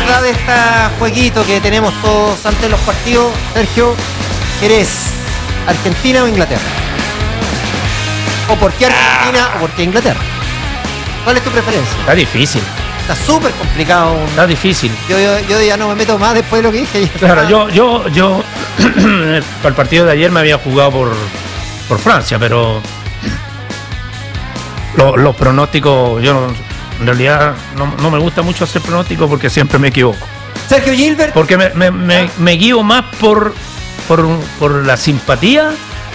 verdad de este jueguito que tenemos todos antes de los partidos, Sergio? ¿Eres Argentina o Inglaterra? ¿O por qué Argentina o por qué Inglaterra? ¿Cuál es tu preferencia? Está difícil. Está súper complicado. Está difícil. Yo ya no me meto más después de lo que dije. Claro, yo para el partido de ayer me había jugado por Francia, pero los pronósticos, en realidad no me gusta mucho hacer pronósticos porque siempre me equivoco. Sergio Gilbert. Porque me guío más por la simpatía.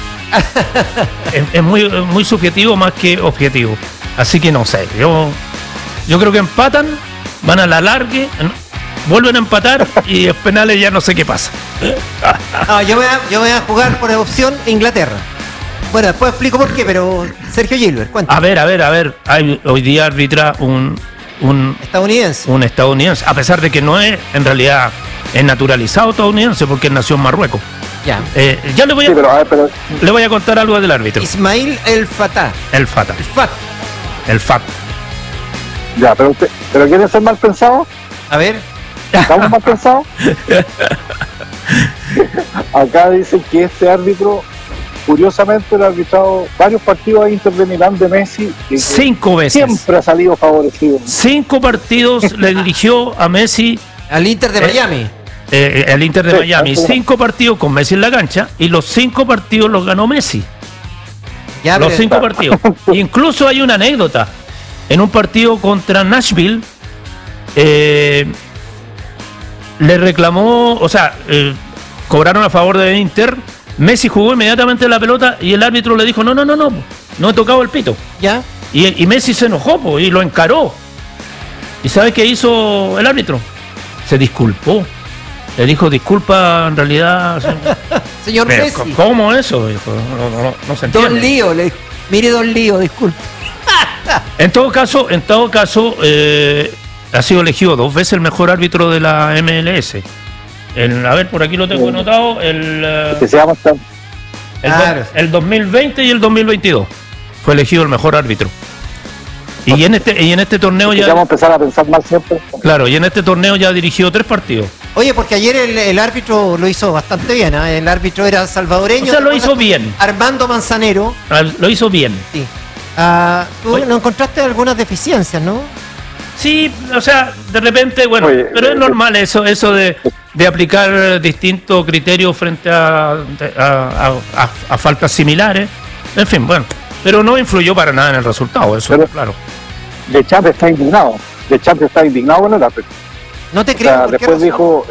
es muy subjetivo más que objetivo. Así que no sé, yo creo que empatan, van a la largue, vuelven a empatar y en penales ya no sé qué pasa. No, yo voy a jugar por opción Inglaterra. Bueno, después explico por qué, pero Sergio Gilbert, cuéntame. A ver, hoy día arbitra un estadounidense. Un estadounidense, a pesar de que no es, en realidad, es naturalizado estadounidense porque nació en Marruecos. Ya. Ya le voy a contar algo del árbitro. Ismail El Fatah. El Fatah. Ya, pero ¿quieren ser mal pensados? A ver. ¿Estamos mal pensados? Acá dicen que este árbitro, curiosamente, le ha arbitrado varios partidos a Inter de Milán de Messi. 5 veces. Siempre ha salido favorecido. 5 partidos le dirigió a Messi. Al Inter de Miami. El Inter de Miami. 5 partidos con Messi en la cancha y los 5 partidos los ganó Messi. Ya, los 5 partidos. Incluso hay una anécdota. En un partido contra Nashville, le reclamó, cobraron a favor de Inter. Messi jugó inmediatamente la pelota y el árbitro le dijo, no he tocado el pito. ¿Ya? Y Messi se enojó y lo encaró. ¿Y sabes qué hizo el árbitro? Se disculpó. Le dijo, disculpa, en realidad... Señor Messi. ¿Cómo eso? Dijo, no se entiende. Don Lío, mire Don Lío, disculpe. En todo caso, ha sido elegido 2 veces el mejor árbitro de la MLS. A ver, por aquí lo tengo anotado. El 2020 y el 2022 fue elegido el mejor árbitro. Y en este torneo ya... Vamos a empezar a pensar mal siempre. Claro, y en este torneo ya ha dirigido 3 partidos. Oye, porque ayer el árbitro lo hizo bastante bien, ¿eh? El árbitro era salvadoreño. O sea, lo hizo bien. Armando Manzanero. Lo hizo bien. Sí. Tú no encontraste algunas deficiencias, ¿no? Sí, o sea, de repente, pero es normal eso de aplicar distintos criterios frente a faltas similares. En fin, pero no influyó para nada en el resultado, eso es claro. De Champs está indignado con el árbitro. No te creo. Después dijo,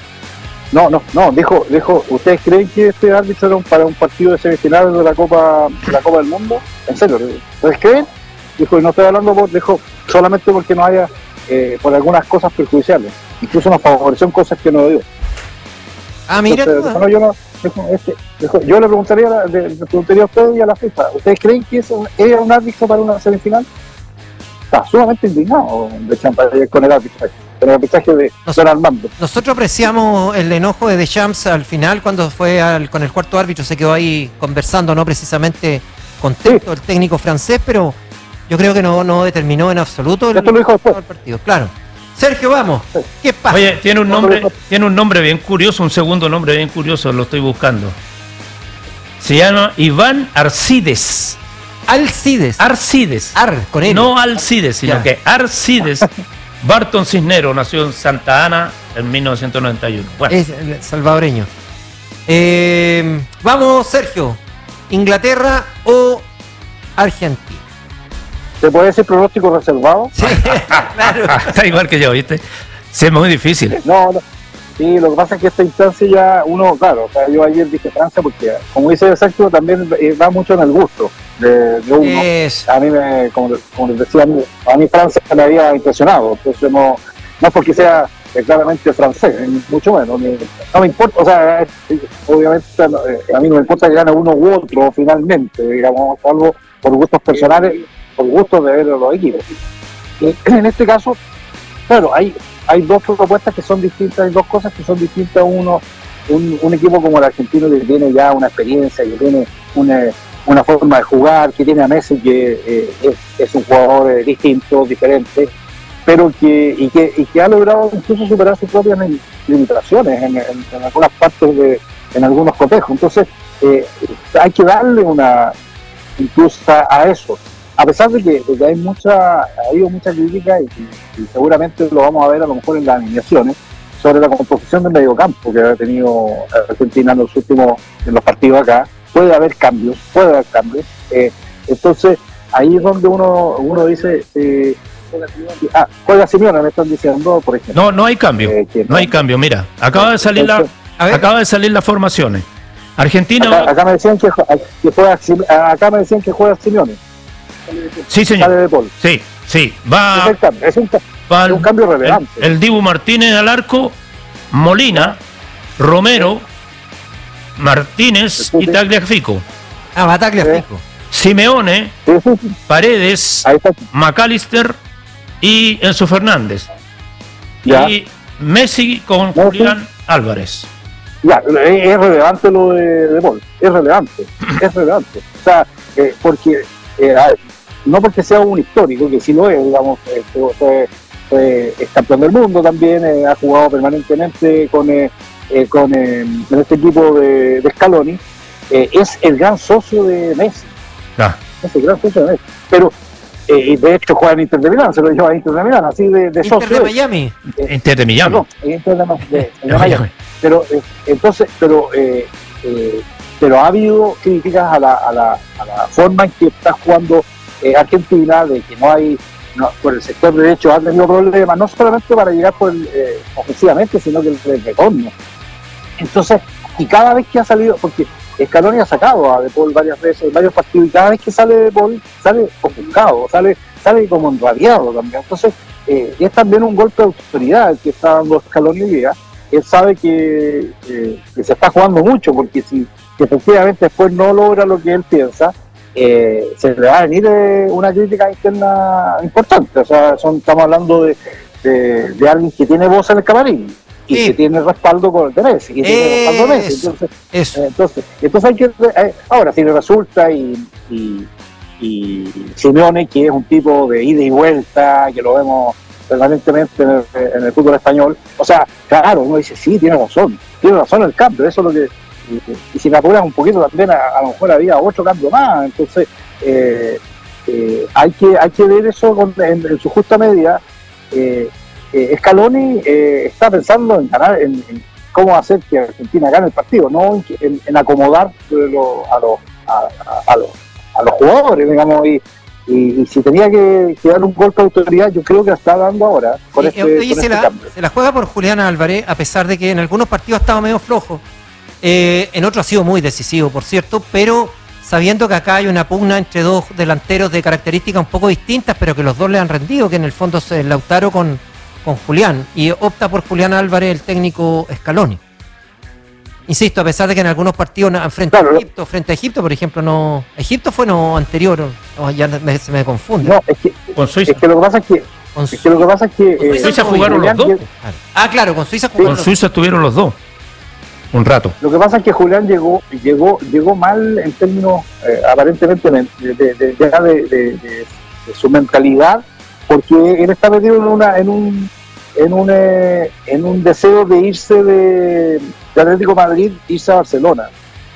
dijo, ¿ustedes creen que este árbitro era para un partido de semifinales de la Copa del Mundo? ¿En serio? ¿Ustedes creen? Dijo, y no estoy hablando solamente porque no haya por algunas cosas perjudiciales. Incluso nos favoreció en cosas que no dio. Mira. Entonces, yo le preguntaría a ustedes y a la FIFA, ¿ustedes creen que eso era un árbitro para una semifinal? Está sumamente indignado de Champs con el arbitraje. Con el arbitraje de Don Armando. Nosotros apreciamos el enojo de Deschamps al final cuando fue con el cuarto árbitro, se quedó ahí conversando, no precisamente contento el técnico francés, pero yo creo que no determinó en absoluto esto lo dijo después. el partido. Claro. Sergio, vamos. ¿Qué pasa? Oye, tiene un nombre bien curioso, un segundo nombre bien curioso, lo estoy buscando. Se llama Iván Arcides. Arcides. Con él. No Alcides, sino que Arcides. Barton Cisneros nació en Santa Ana en 1991. Es el salvadoreño. Vamos, Sergio. ¿Inglaterra o Argentina? ¿Se puede decir pronóstico reservado? Sí, claro. Está igual que yo, ¿viste? Sí, es muy difícil. No. Sí, lo que pasa es que esta instancia ya yo ayer dije Francia porque, como dice exacto, también va mucho en el gusto de uno. A mí, como les decía, a mí Francia me había impresionado, entonces no es porque sea claramente francés, mucho menos. No me importa, obviamente a mí no me importa que gane uno u otro finalmente, digamos, algo por gustos personales, por gusto de ver los equipos. Y en este caso, claro, hay 2 propuestas que son distintas, hay 2 cosas que son distintas. Un equipo como el argentino que tiene ya una experiencia, que tiene una forma de jugar, que tiene a Messi que es un jugador distinto, diferente, pero que ha logrado incluso superar sus propias limitaciones en algunas partes en algunos cotejos. Entonces hay que darle una impulsa a eso, a pesar de que ha habido mucha crítica y seguramente lo vamos a ver a lo mejor en las alineaciones sobre la composición del mediocampo que ha tenido Argentina en los partidos acá. Puede haber cambios. Entonces ahí es donde uno dice juega Simeone, me están diciendo, por ejemplo. No hay cambio, no hay cambio. Mira, acaba de salir las formaciones. Argentina. Acá me decían que juega Simeone. Sí, señor. Sale de Paul. Sí. Es un cambio relevante. El Dibu Martínez al arco, Molina, Romero, Martínez y Tagliafico. Va Tagliafico. Simeone, Paredes, McAllister y Enzo Fernández. Y Messi con Julián Álvarez. Ya, es relevante lo de Paul, es relevante. O sea, no porque sea un histórico, que sí lo es, digamos, es campeón del mundo también, ha jugado permanentemente con este equipo de Scaloni, es el gran socio de Messi. Es el gran socio de Messi. Pero, de hecho, juega en Inter de Milán, se lo lleva a Inter de Milán, así de socio. Inter de Miami. Inter de Miami. No, Inter de Miami. Pero, pero ha habido críticas a la forma en que está jugando Argentina, de que por el sector derecho ha tenido problemas, no solamente para llegar ofensivamente, sino que el retorno. Entonces, y cada vez que ha salido, porque Scaloni ha sacado a De Paul varias veces, varios partidos, y cada vez que sale De Paul, sale ofuscado, sale como enrabiado también. Entonces, es también un golpe de autoridad el que está dando Scaloni hoy día. Él sabe que se está jugando mucho, porque si efectivamente después no logra lo que él piensa, se le va a venir una crítica interna importante. O sea, estamos hablando de alguien que tiene voz en el camarín y que tiene respaldo con el de Messi, y tiene respaldo de Messi. Entonces hay que ahora, si le resulta y Simeone, que es un tipo de ida y vuelta, que lo vemos permanentemente en el fútbol español, o sea, claro, uno dice, sí, tiene razón el cambio, eso es lo que, y si me apuras un poquito también, a lo mejor había 8 cambios más. Entonces hay que ver eso en su justa medida. Scaloni está pensando en ganar, en cómo hacer que Argentina gane el partido, no en acomodar a los jugadores, digamos, y si tenía que dar un golpe de autoridad, yo creo que la está dando ahora con este cambio. Se la juega por Julián Álvarez, a pesar de que en algunos partidos ha estado medio flojo, en otros ha sido muy decisivo, por cierto, pero sabiendo que acá hay una pugna entre dos delanteros de características un poco distintas, pero que los dos le han rendido, que en el fondo es Lautaro con Julián, y opta por Julián Álvarez el técnico Scaloni. Insisto, a pesar de que en algunos partidos frente a Egipto, por ejemplo, no. Egipto fue anterior, ya se me confunde. No, con Suiza. Es que lo que pasa es que. Con Suiza jugaron los dos. Claro, con Suiza jugaron. Con Suiza estuvieron los dos. Un rato. Lo que pasa es que Julián llegó mal en términos aparentemente de su mentalidad, porque él está metido en un deseo de irse de Atlético Madrid, irse a Barcelona.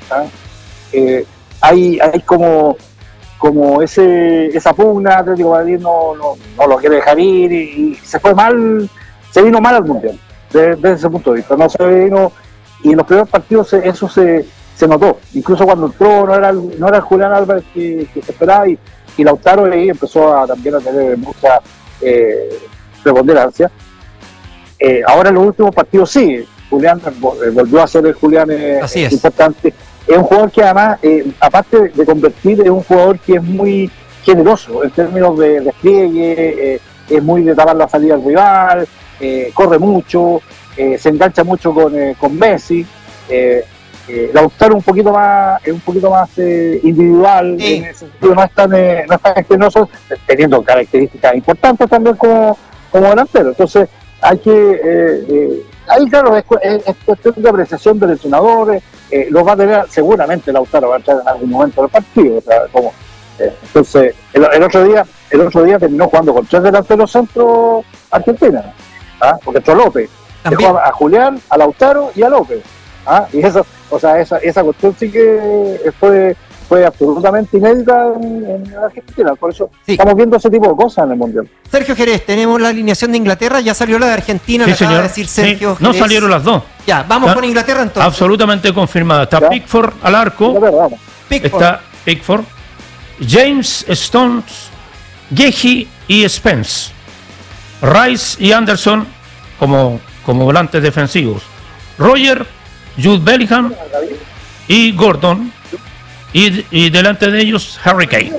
Hay como esa pugna. Atlético Madrid no lo quiere dejar ir y se vino mal al Mundial desde ese punto de vista. No se vino, y en los primeros partidos eso se notó, incluso cuando entró no era el Julián Álvarez que se esperaba, y Lautaro ahí empezó también a tener mucha preponderancia. Ahora en los últimos partidos sí, Julián volvió a ser el Julián importante. Es un jugador que además, aparte de convertir, es un jugador que es muy generoso en términos de despliegue, es muy de tapar la salida al rival, corre mucho, se engancha mucho con Messi. Lautaro es un poquito más individual, en ese sentido no es tan externoso, teniendo características importantes también como delantero. Entonces hay que ahí claro es cuestión de apreciación del entrenador. Los va a tener seguramente. Lautaro va a entrar en algún momento del partido, o sea, Entonces, el otro día terminó jugando con 3 delanteros centros Argentina, porque entró López, dejó a Julián, a Lautaro y a López, y eso, o sea, esa cuestión sí que fue absolutamente inédita en Argentina, por eso estamos viendo ese tipo de cosas en el Mundial. Sergio Jerez, tenemos la alineación de Inglaterra, ya salió la de Argentina, sí, le acaba de decir Sergio Jerez. No salieron las dos. Ya, vamos con Inglaterra entonces. Absolutamente confirmada. Está Pickford al arco. Está Pickford. James, Stones, Gehi y Spence. Rice y Anderson como volantes defensivos. Roger, Jude Bellingham y Gordon. Y delante de ellos, Harry Kane.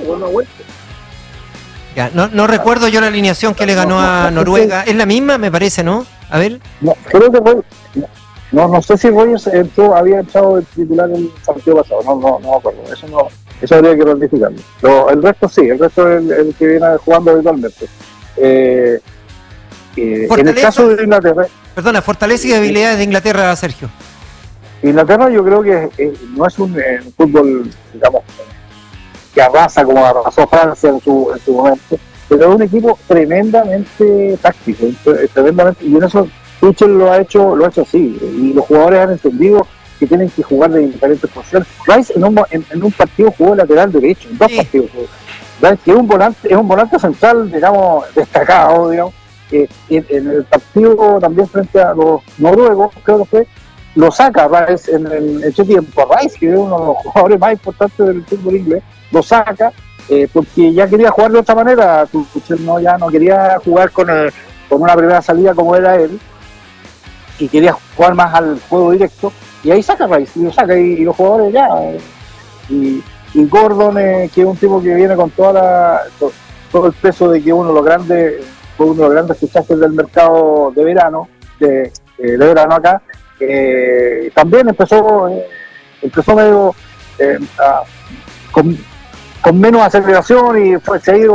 Ya, no recuerdo yo la alineación que le ganó a Noruega. Es la misma, me parece, ¿no? A ver. No, creo que fue. No sé si Rogers había echado el titular en el partido pasado. No me acuerdo. Eso habría que ratificarlo. El resto sí, el resto es el que viene jugando habitualmente. En el caso de Inglaterra. Perdona, fortaleza y debilidades de Inglaterra, Sergio. Inglaterra yo creo que no es un fútbol, digamos, que arrasa como arrasó Francia en su momento, pero es un equipo tremendamente táctico, tremendamente, y en eso Tuchel lo ha hecho así, y los jugadores han entendido que tienen que jugar de diferentes posiciones. Rice en un partido jugó lateral derecho, en 2 partidos jugó. Rice, que es un volante central, digamos, destacado, digamos. En el partido también frente a los noruegos, creo que fue, lo saca Rice en ese tiempo. Rice, que es uno de los jugadores más importantes del fútbol inglés, lo saca porque ya quería jugar de otra manera. Tuchel ya no quería jugar con una primera salida como era él, y quería jugar más al juego directo, y ahí saca Rice, y lo saca, y los jugadores ya. Y Gordon, que es un tipo que viene con todo el peso de que uno de los grandes fichajes del mercado de verano, de verano acá, también empezó medio con menos aceleración, y se ha ido